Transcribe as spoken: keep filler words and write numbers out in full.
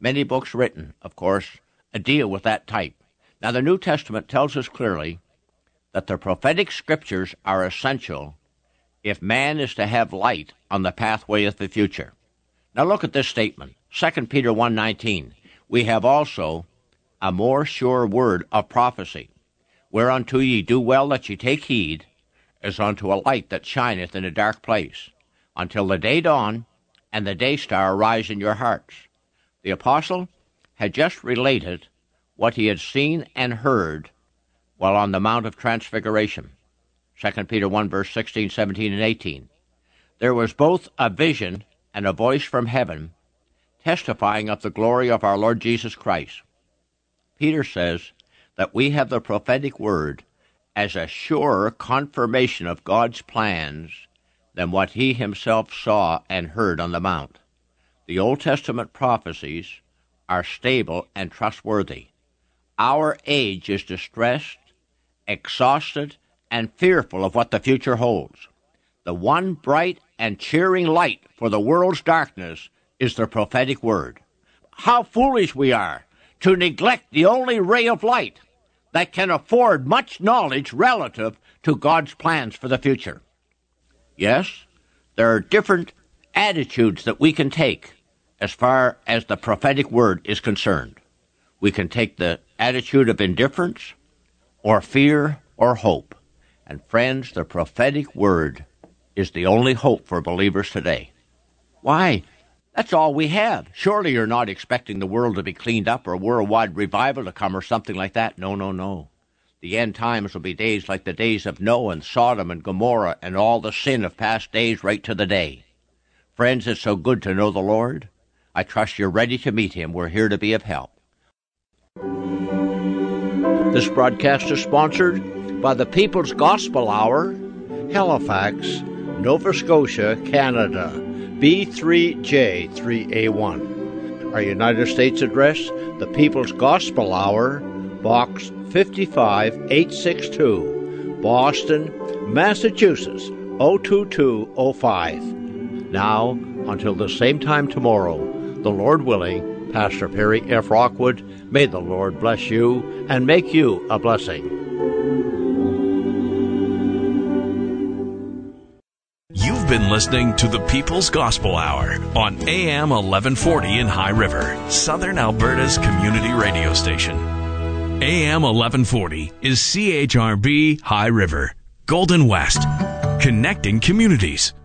Many books written, of course, deal with that type. Now, the New Testament tells us clearly that the prophetic scriptures are essential if man is to have light on the pathway of the future. Now look at this statement, Second Peter one nineteen. We have also a more sure word of prophecy, whereunto ye do well that ye take heed, as unto a light that shineth in a dark place, until the day dawn and the day star rise in your hearts. The apostle had just related what he had seen and heard while on the Mount of Transfiguration. Second Peter one, verse sixteen, seventeen, and eighteen. There was both a vision and a voice from heaven testifying of the glory of our Lord Jesus Christ. Peter says that we have the prophetic word as a surer confirmation of God's plans than what he himself saw and heard on the Mount. The Old Testament prophecies are stable and trustworthy. Our age is distressed, exhausted, and fearful of what the future holds. The one bright and cheering light for the world's darkness is the prophetic word. How foolish we are to neglect the only ray of light that can afford much knowledge relative to God's plans for the future. Yes, there are different attitudes that we can take as far as the prophetic word is concerned. We can take the attitude of indifference or fear or hope. And friends, the prophetic word is the only hope for believers today. Why? That's all we have. Surely you're not expecting the world to be cleaned up or a worldwide revival to come or something like that. No, no, no. The end times will be days like the days of Noah and Sodom and Gomorrah and all the sin of past days right to the day. Friends, it's so good to know the Lord. I trust you're ready to meet him. We're here to be of help. This broadcast is sponsored by the People's Gospel Hour, Halifax, Nova Scotia, Canada, B three J three A one. Our United States address, the People's Gospel Hour, Box fifty-five eight sixty-two, Boston, Massachusetts, oh two two oh five. Now, until the same time tomorrow, the Lord willing, Pastor Perry F. Rockwood, may the Lord bless you and make you a blessing. You've been listening to the People's Gospel Hour on A M eleven forty in High River, Southern Alberta's community radio station. A M eleven forty is C H R B High River, Golden West, connecting communities.